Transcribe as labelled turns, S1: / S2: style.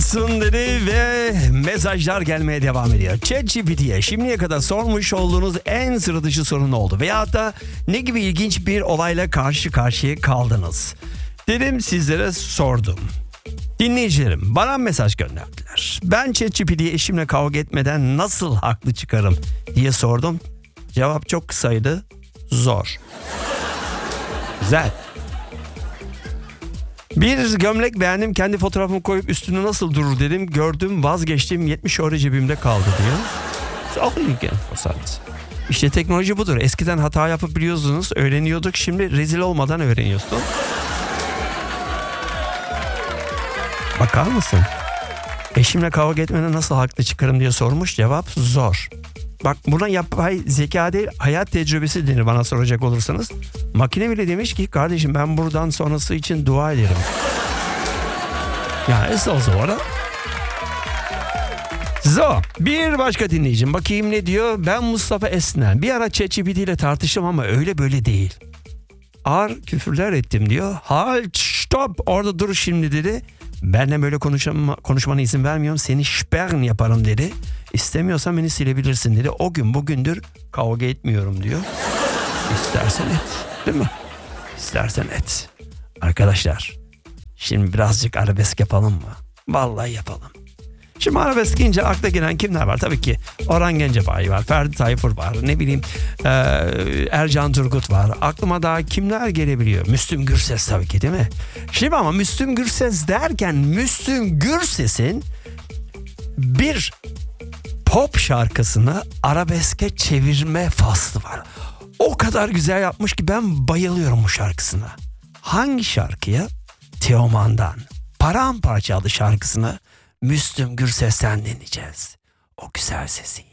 S1: olsun dedi ve mesajlar gelmeye devam ediyor. ChatGPT'ye şimdiye kadar sormuş olduğunuz en sıra dışı soru ne oldu? Veyahut da ne gibi ilginç bir olayla karşı karşıya kaldınız? Dedim sizlere sordum. Dinleyicilerim bana mesaj gönderdiler. Ben ChatGPT'ye eşimle kavga etmeden nasıl haklı çıkarım diye sordum. Cevap çok kısaydı. Zor. Güzel. Bir gömlek beğendim, kendi fotoğrafımı koyup üstüne nasıl durur dedim. Gördüm, vazgeçtim, 70 euro cebimde kaldı diyor. Çok ilginç o sadece. İşte teknoloji budur. Eskiden hata yapıp biliyorsunuz, öğreniyorduk. Şimdi rezil olmadan öğreniyorsun. Bakar mısın? Eşimle kavga etmeden nasıl haklı çıkarım diye sormuş. Cevap zor. Bak buna yapay zeka değil, hayat tecrübesi denir bana soracak olursanız. Makine bile demiş ki kardeşim ben buradan sonrası için dua ederim. Ya es olsa orada. Bir başka dinleyicim bakayım ne diyor. Ben Mustafa Esnen. Bir ara ChatGPT ile tartıştım ama öyle böyle değil. Ağır küfürler ettim diyor. Halt stop orada dur şimdi dedi. Benle böyle konuşmana izin vermiyorum. Seni sperren yaparım dedi. İstemiyorsan beni silebilirsin dedi. O gün bugündür kavga etmiyorum diyor. İstersen et. Değil mi? İstersen et. Arkadaşlar şimdi birazcık arabesk yapalım mı? Vallahi yapalım. Şimdi arabesk deyince akla gelen kimler var? Tabii ki Orhan Gencebay var, Ferdi Tayfur var, ne bileyim Ercan Turgut var. Aklıma daha kimler gelebiliyor? Müslüm Gürses tabii ki değil mi? Şimdi ama Müslüm Gürses derken Müslüm Gürses'in bir pop şarkısını arabeske çevirme faslı var. O kadar güzel yapmış ki ben bayılıyorum bu şarkısına. Hangi şarkıya? Teoman'dan Paramparça adlı şarkısını Müslüm Gürses'ten dinleyeceğiz. O güzel sesiyle.